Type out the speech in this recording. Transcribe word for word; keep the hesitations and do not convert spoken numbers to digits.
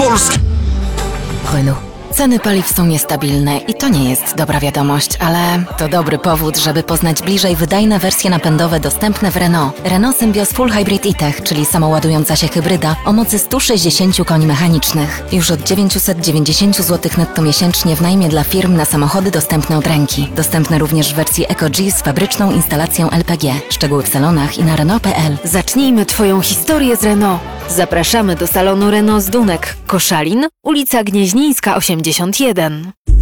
Polski. Renault. Ceny paliw są niestabilne i to nie jest dobra wiadomość, ale to dobry powód, żeby poznać bliżej wydajne wersje napędowe dostępne w Renault. Renault Symbioz Full Hybrid e-Tech, czyli samoładująca się hybryda o mocy sto sześćdziesiąt koni mechanicznych. Już od dziewięćset dziewięćdziesiąt złotych netto miesięcznie w najmie dla firm na samochody dostępne od ręki. Dostępne również w wersji EcoG z fabryczną instalacją L P G. Szczegóły w salonach i na Renault kropka p l. Zacznijmy Twoją historię z Renault. Zapraszamy do salonu Renault z Dunek, Koszalin, ulica Gnieźnieńska osiemdziesiąt jeden.